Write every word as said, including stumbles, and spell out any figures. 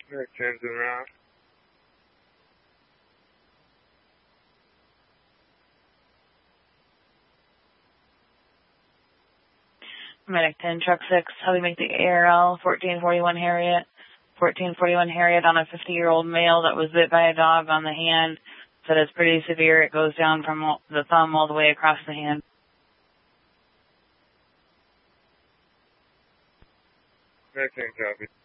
That turns around. Medic ten, Truck six, help me make the A R L, fourteen forty-one Harriet. fourteen forty-one Harriet on a fifty-year-old male that was bit by a dog on the hand. Said it's pretty severe. It goes down from the thumb all the way across the hand. That ten, copy.